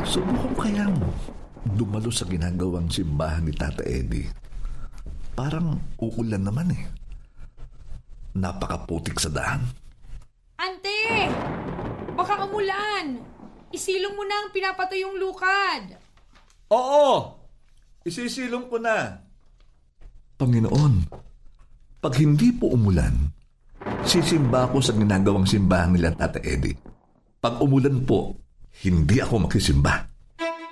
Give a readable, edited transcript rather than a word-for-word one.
Subukan kayang dumalo sa ginagawang simbahan ni Tata Eddie. Parang uulan naman eh. Napakaputik sa daan. Ante! Baka umulan! Isilong mo na ang pinapatuyong lukad. Oo! Isisilong ko na. Panginoon, pag hindi po umulan, sisimba ako sa ginagawang simbahan nila Tata Eddie. Pag umulan po, hindi ako magsisimba.